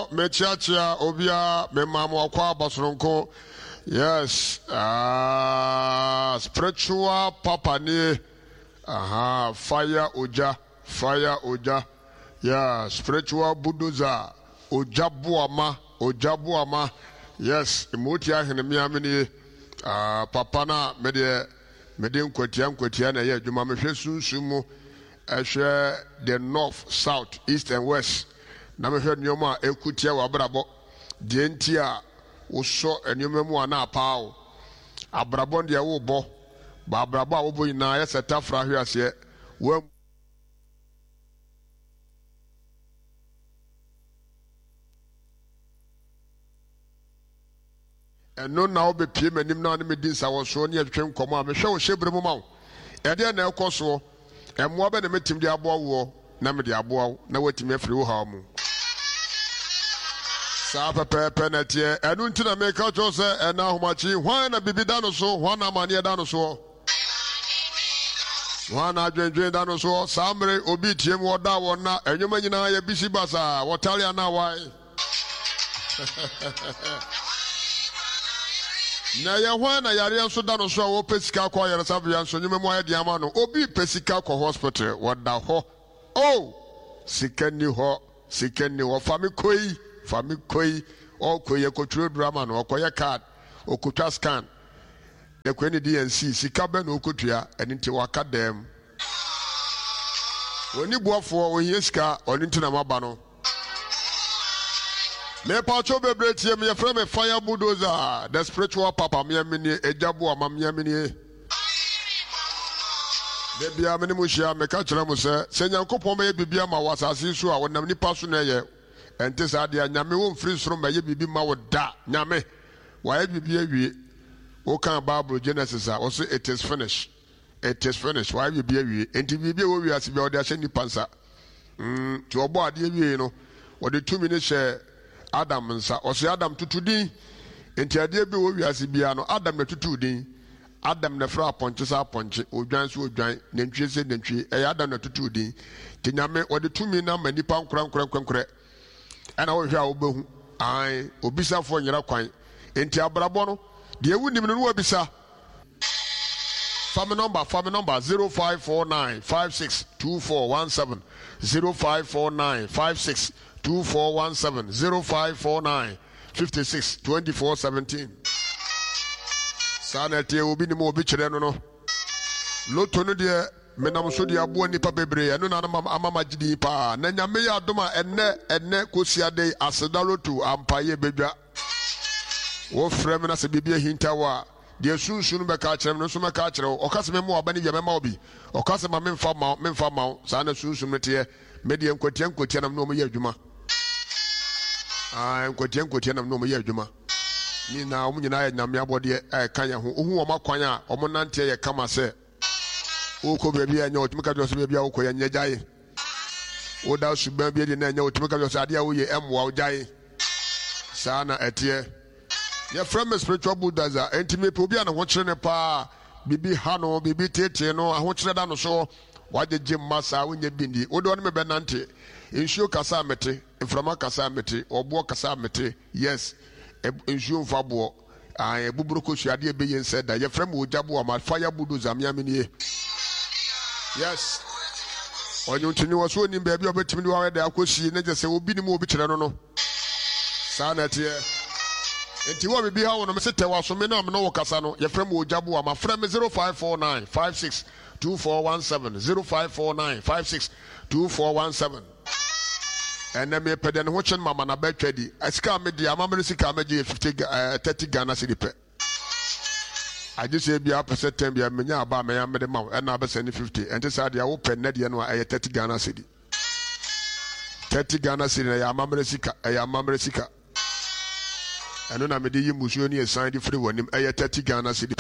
Pacho mechiachia obia me mama kwa basronko. Yes. Spiritual papa ni. Fire oja. Yeah, spiritual bulldozer. Ojabuama. Yes, imutia henemia mini. Papa na mede nkwatia na ye adwuma mehwe sunsumu ehwe the north, south, east and west. Na mehwe nyoma ekutia wabrabo de ntia wo enyoma mu ana apaawo abrabo de wo bo ba abrabo a wo bo ina ye seta fra hwe ase wo eno na obepie manim na ne medin sa wo so ne atwe nkomo a mehwe wo hyebre mu ma wo e de na ekoso emmo be ne metim de abo wo na me de abo na watimi afiri wo ha mu sa pepe na tie enu ntina me ka cho se ena homachi hwan na bibida no so hwan na mane da no so hwan na dwendwen da no so samre obi tie mu oda won na enwoma nyina ya bisi basa wotale na wai na ya hwan na yare nso da no so wo pesika kwa yare sabia nso nyuma mu ayedi ama no obi pesika kwa hospital woda ho sikani ho fami koi okoye kotro drama no okoye card okotwa scan ekweni DNC sika be no okotua eniti waka dem oni buafo ohie sika oni ntina maba no me pacho bebre tie me yefre me fire bulldozer the spiritual papa me amini ejabu amamia mini bebia me ne muhia me ka kire mu se nyankopon me bibia ma wasase so a wonam nipa so na ye ente sa de nyame wo mfiri soro ma ye bibi ma wo da nyame wa ye bibi awie wo kan Bible Genesis a wo so it is finished wa ye bibi awie enti bibi wo wi ase bi o de ahye nipa nsa ti obo ade awie no wo de tumi ne hye Adam nsa o so Adam tutudin enti ade bi wo wi ase bia no Adam na tutudin Adam na fra ponche sa ponche odwan so odwan nantwie se nantwie Adam na tutudin ti nyame wo de tumi na ma nipa nkura ana wo hwa obehu ai obisa fo nyira kwan enti abrabo no de ewunim no obisa family number 0549562417 0549562417 0549562417 sanete obi ni mo obi kire no loto no de menam so de abo nipa bebre eno na amama gidi pa na nyame ya adoma enne kosiade asedalotu ampaye bedwa wo frem na se bibia hintawa de sunsun be ka kire no so me ka kire o kase me mo abani ye me ma obi o kase ma memfa ma sa na sunsun mete me de nkwatia nam no mo ye adwuma nkwatia nam no mo ye adwuma ni na omu nyina ya nyame abode kan ya ho ohu o makwan a omo nante ye kama se oko bebi anya otumika do so bebi awoko ya nyajaye oda suban bi de na anya otumika do so ade a wo ye emwa ojaye sana etie ye from spiritual bulldozer entime pe obi ana ho kire ne pa bibi ha no bibi tete no aho kire da no so wajeje masa wonya bindi odo no me benante ensuo kasa mete mframa kasa mete obo kasa mete yes ensuo mfabo ebuburu ko suade ebe ye nse da ye from ojabo ama fire bulldozer miamini yes onye ntini wo so ni baabi obetimi ni wa da akosi na je se obi ni mo obi kire no sana tie enti wo bibi ha wo no mesete wa so me na me no wo kasa no ye frem ojabo ama frem 0549562417 0549562417 ene me pede ne ho chen mama na betwadi asika me dia mama sika me je 30 Ghana cedi pe I just say be up a set time, be a mania about my madam, and I send 50, and this idea open Nedian, I 30 Ghana city. 30 Ghana city, I am Mamresika. And then I made you Musuni signed free one him, I 30 Ghana city.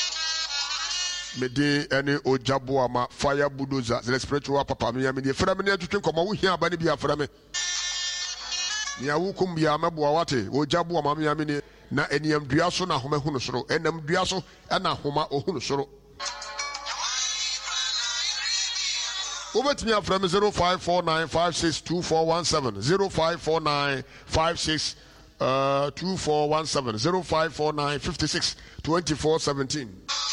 Mede any Ojabuama, fire bulldozer, the spiritual papa, me, I mean, if I'm near to think of my here, but be a frame. Yahukum be a mabuawate, Ojabuama, I mean. Na eniem duaso na homa hunu soro enam duaso na homa ohunu soro Over to me from 0549562417 0549562417 0549562417.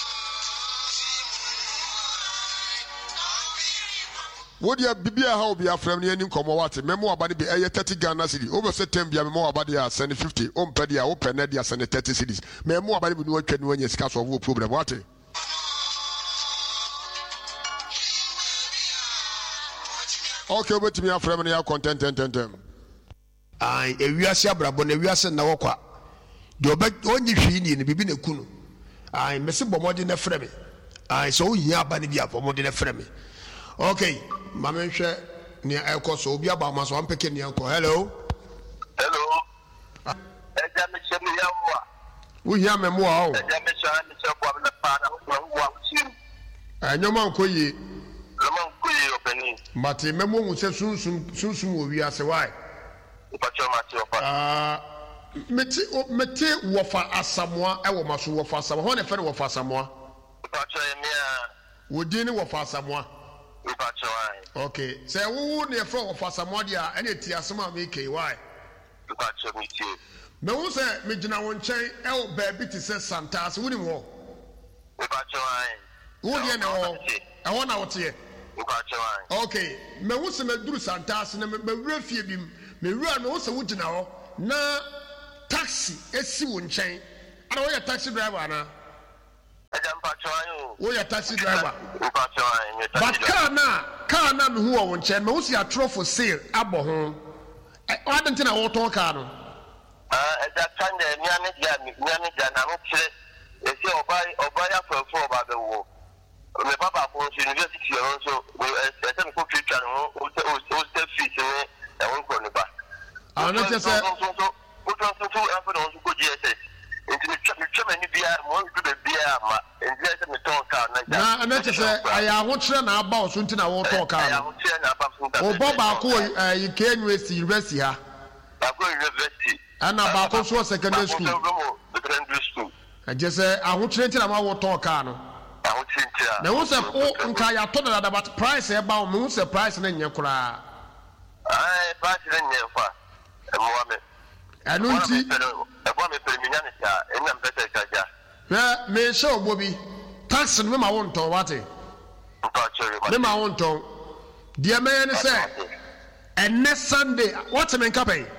Would you be a how be a friend in Comawati? Memo about be a 30 Ghana city. Over September, more about the send 50. Pedia, open Nedia, send 30 cities. Memo about it when you scarce of problem. What? Okay, wait me a friend in your content. I a Viasia Brabon, a Viasan Nawaka. The only Fini in the Bibina Kunu. I Messi Bomodin a frame. I saw Yabanibia for Modina frame. Okay, Mamma near Elko, so be about my one picking your uncle. Hello. We hear me more. And your mom could ye. But a memo will say soon will be as a why. Mete wafa asamoa ewo maso wafa asamoa ho ne fe wafa asamoa wodini wafa asamoa okay say wo ne fe wafa asamoa dia ene ti asema me kai why me wo say me gina won chen ewo ba bi ti say santas woni wo wo dia ne wo ewo na wote okay me wo say me duru santas na me wura fie bim me wura no wo say wo gina ho na taxi esi wo nchen ana wo ya taxi driver na wo ya taxi driver but car na me hu wo nchen me wo si atro for sale abo ho o adenti na wo ton car no that time the nyane na no kire esi obai ya for ba be wo me papa ko university yo so e se me ko future no o step fit ni e won ko ni ba ana te se na anache say aya ho kire na aba o so nti na wo talk ka o boba ko yi university ha ana ba ko so secondary school aje say aho kire nti na ma wo talk ka no na wo say o nka ya to da but price e ba o me wo say price na nye kura price na nye fa anunti me show bobi tax me ma wonton wate me ma wonton dia me ne say enne Sunday what me nka pay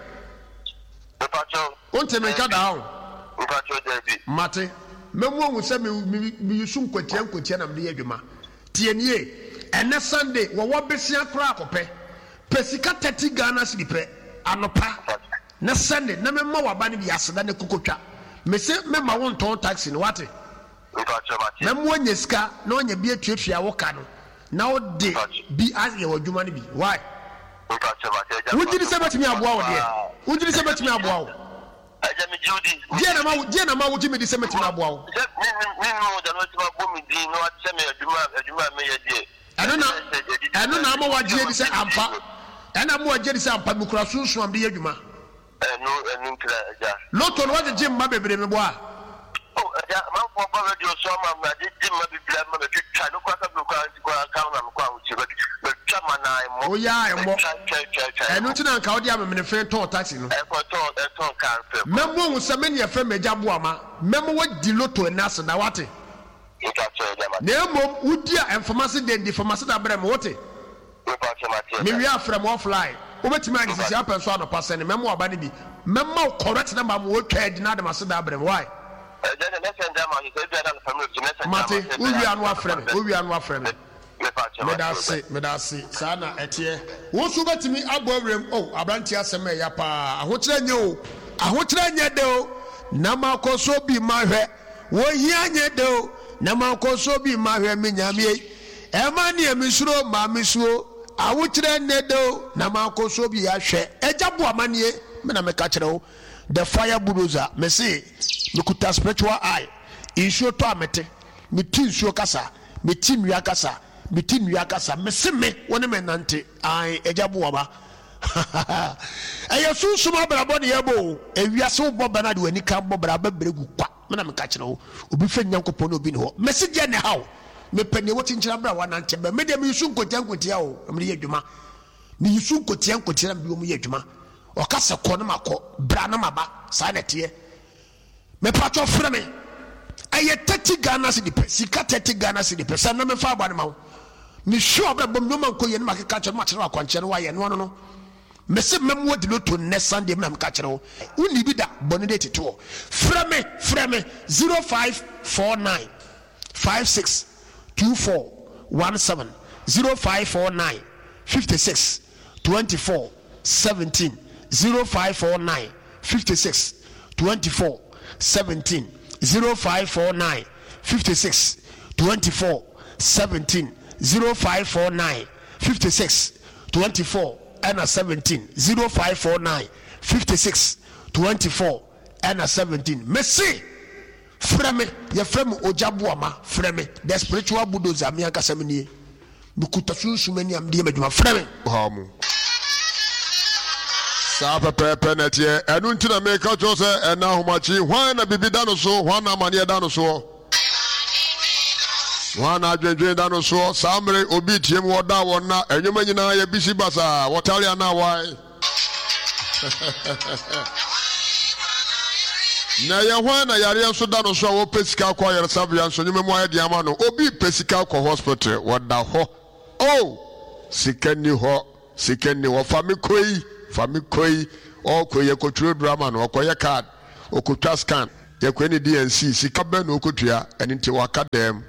wonte me nka down mate me mo hu say me yusu nkwatia na me adwuma tie nie enne Sunday wo besia kra akopɛ pesika 30 Ghana cedi pɛ anopa na Sunday na me ma waba ne bi aseda ne kokotwa me se me ma wonton taxi no wate na mo nya sika na onya bi atuatua wo ka no na wo de bi aye wadwuma ne bi why wujiri se batimi aboa wo de wujiri se batimi aboa wo aja mi judi je na ma wujimi di se batimi aboa wo mi no da no ti ma bo mi di no atse me adwuma me ye die eno na ma waje di se ampa ena mo waje di se ampa mi kura sunsun am de adwuma enu kra ja loto no waje jim ma bebre me boa ja ma fo ba radio so ma di jim ma bibla ma be twa no kwa ka ka na ko awu chi be twa ma na mo o ya mo enu ti na nka odi amemene fe ton taxi no ton car fe memo hu se me ne fe meja boa ma memo wadi loto enase na wate na mom wudi a information den di information da bre me wote me wi afrem offline obetimi agisi si apenso no pasene memo aba ne bi memo correct number mo wotwa edi na de mase da bre why mate uwi anu afrem medase sana etie wo su betimi abo awrem oh abranti asem ya pa ahokire nye de o na makoso bi mahwe wo hia nye de o na makoso bi mahwe menyame e ma ne emisuro ma misuo ahokire nye de o na makoso bi ahwe ejabo amanie me na meka kire o the fire bulldozer me say me kuta spiritual eye insuo to amete me tinsuo kasa me tinua kasa me se me woni me nante ai ejabo aba ayo susuma brabo ne yebo ewiase wo boba na de wani kan bobra ba bregu kwa me na me ka kire o obi fe nyankopon obi ne ho message ne hawo me pene what in Chabra one and Chaba. Medium you soon go down with you, Juma. Me you soon go down with Juma. Or Casa Conamako, Branamaba, silent here. Me patch of Frame. I had 30 Ghana city, Sika 30 Ghana city, person number 5 1. Me sure that Boman Koyan market catch much rock on Channel and no. Mese memo de loto next Sunday mem catch no. Uni be that bonnet to. Frame 0549 56 24 17 0549 56 24 17 0549 56 24 17 0549 56 24 17 0549 56 24 and 17 0549 56 24 and 17 Messi frame ya frame ojabuama frame the spiritual bulldozer me aka semnie bukuta sunsunmani am de maduma frame hamu sa pepe netie enu ntina make jo se ena homachi hwan na bibida no so hwan na mane da no so hwan na dwendwen da no so samre obi tiem woda wona enwuma nyina ya bisi basa wotare ana wai na ya hwan na yare nso da no so wo pesika kwa yare sabia nso nyuma mu ayede ama no obi pesika kwa hospital woda ho oh sikani ho fami koi o koye kotro drama no okoye card okotwa scan ye kweni DNC sika be no okotua eniti waka dem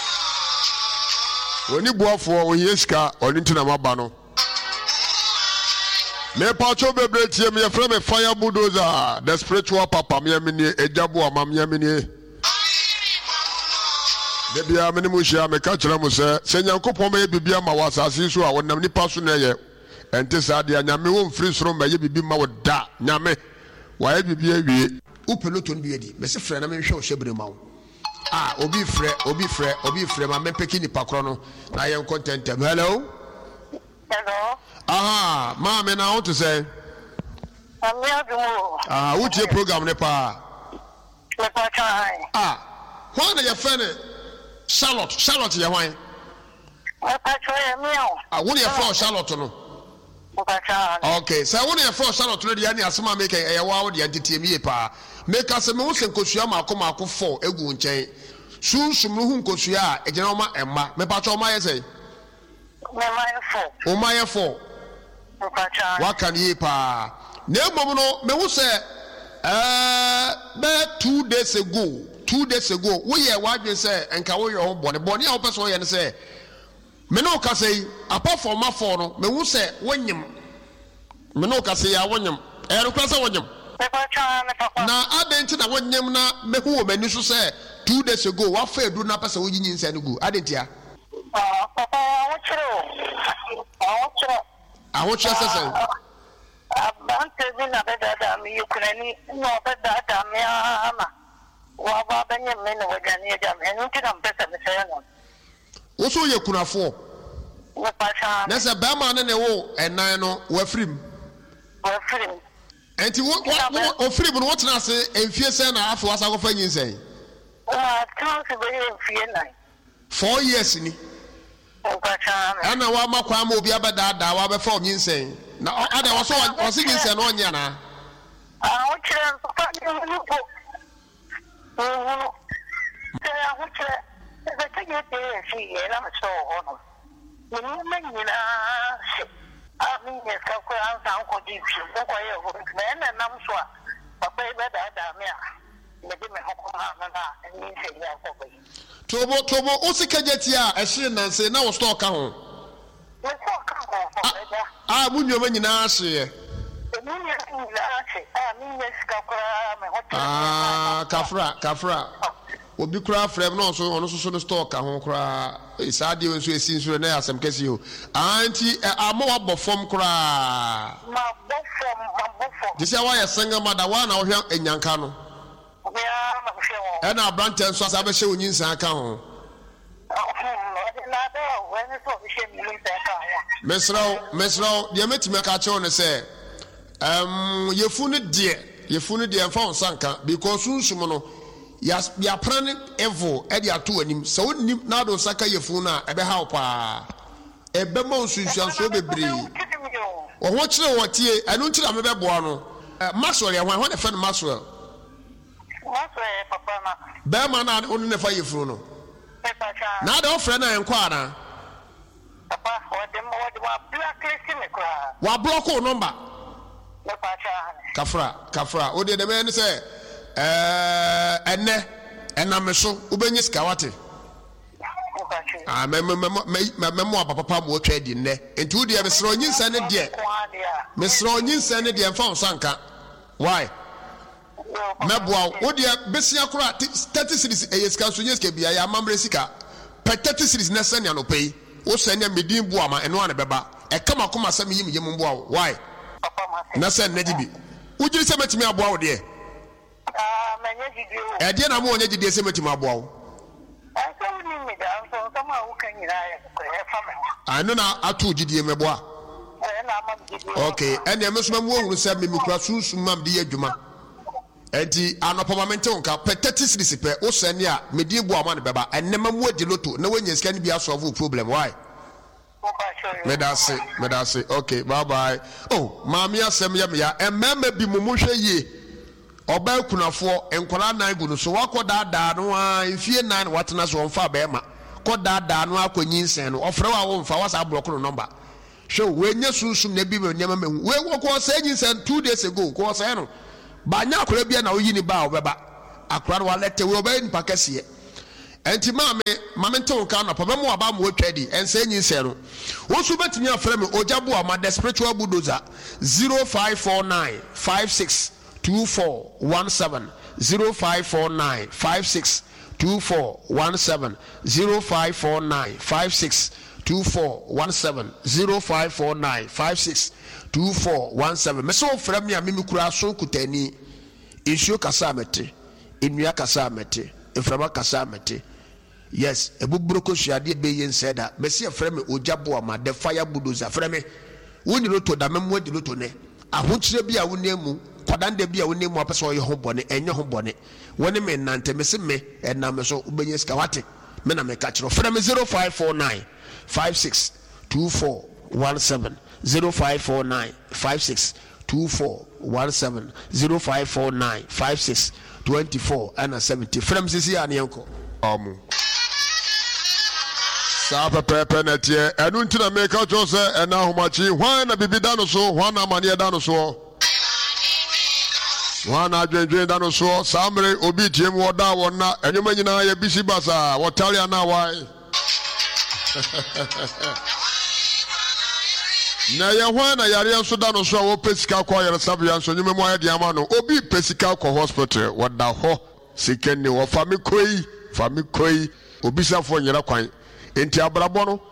woni buafo ohie sika oninti na maba no me pacho bebre tie me frame me fire bulldozer the spiritual papa me amini ejabo amam me amini bebia me mu hia me ka kire mu se nyankopon me bibia ma wasase so a wonam nipa so na ye ente saade anyame wo mfiri soro ma ye bibi ma wo da nyame wa ye bibi awie upeloton bi edi me se frɛ na me hwɛ o hyebre ma wo obi frɛ ma me peki ni pakro no na ye content hello ma me na want to say what your program ne pa why na ye fene Charlotte ye hwan what you for Charlotte no okay so when you for Charlotte no dey asema make e wa dey antete mi pa make us me wo senkosua makoma 4 egu nchen sunsum no hu nkosua e gena ma emma me pa cho ma ye say o ma ye 4 what can ye pa na mom no me wo say be 2 days ago wo ye wadwe say enka wo ye ho bone a wo person ye ne say me no ka say apart from my 4 no me wo say wonyem me no ka say ya wonyem e ro kwa say wonyem na adenti na wonyem na me hu o mani so say 2 days ago wa fa edu na pesa wo yinyin say no gu adenti a awo chiro say abante bi na beda da mi yukrani no beda da mi ama wa ba benye me no wagani ya me nti na mpesa me say no wo so ye kunafo wo pacha na se ba ma ne wo enan no wa firim enti wo firim no wotena se emfie se na afo asa go fa nyin sen trans be emfie na 4 years ni wo pacha ana wa makwa ma obi abada wa be fa nyin sen na ada wo so nyin sen no onya na wo kire pa ni ko wo kire the thing is she era so hono ni menina I mean yes ka ko an san ko di fi ko ko ye ho na nam so a papa be da me a me de me hokoma na ni se ya ko ko tobo o sikageti a ehye nanse na wo store ka ho wo so ka ho munyo manyina ahye kafra obi kura frem no so ono so no store ka ho kura isaade nso esi nso na asem kesi ho anti amo wabɔ fom kura ma bɔ fom dise wa ya senga mada wa na wo hwɛ enyanka no ya ma hwɛ wo na branch nso asa bɛ hye onyin san ka ho na do when so bi hye mi san ka ho mesraw de metime ka che one se yefu ne de mfa onsanka because sunsum no ya plan evil e dia to anim so nim na do saka yefun na ebe ha pa ebe mo nsunsuan so bebre o ho kire wo tie anu ntira me beboa no Maxwell ya ho na fe no Maxwell papa na be ma na onu ne fa yefun no na da ofre na enko ana papa wa blacklist me kwa wa block o number papa kafra o de me ne se enne enameso ubenye skawate memo papa mo twa di nne enti wo de mesro onyinsa ne de mesro onyinsa ne de mfa onsanka why meboa wo de besia kora 30 series eyeska so nyeska bia ya mamre sika pe 30 series na sanya no pei wo sanya medin boa ma eno ane beba e kama koma sam yim yem boa why na sen na dibi wo jiri se metimi aboa wo de manya gidio de na mo onye gidie se metimi aboa wo anu na atu gidie meboa okay ene mesoma mo ohuru se me mikura sunsun mam de adwuma enti anopa mente onka pe 30 series pe wo sene a medin boa ma ne beba enne mamu adi loto na wanya sika ne bia solve problem why medase okay bye bye oh mami asem ya emema bi mumunhwe ye oba kunafo enkola nan gu no so wakoda no a enfie nan watena so onfa ba ema koda no akonyinsen no ofre wa wo mfa wasa block no number show we nya sunsum na bi nyama me we wo say nyinsen 2 days ago ko say no ba nya akora bia na oyi ni ba obeba akora no walete we oba ni pakase enti mame nton ka na papa mo aba mo atwadi ense nyinsen no wo su betimi afre me ojabo ama the spiritual bulldozer 0549 56 2417 0549 56 2417 0549 56 2417 0549 56 2417 meso frame ya mimi kura so kutani issue kasa mete enua kasa mete eframa kasa mete yes ebubroko suade be yen seda mesi frame ojabo ama the fire bulldozer frame woni loto da memmo di loto ne ahokyere bia wonemu kwadande bia wonemu apeso ye ho bone enye ho bone woni me nante mesi me enam so ubenye skawate me na me ka kiro frame 0549 56 2417 0549 56 2417 0549 56 24 and 70 frame sisi ani enko sa pepe na tie enu ntina me ka cho se ena homachi hwan na bibida no so hwan na mane da no so hwan na dwendwen da no so samre obi tie mu oda wona enwuma nyina ya bisi basa wotare na wai na ya hwan na yare so da no so wo pesika kwa yare sabia so nyuma mu ayade ama no obi pesika kwa hospital wada ho sikeni wo fami koi obi safo nyira kwan enti abrabo no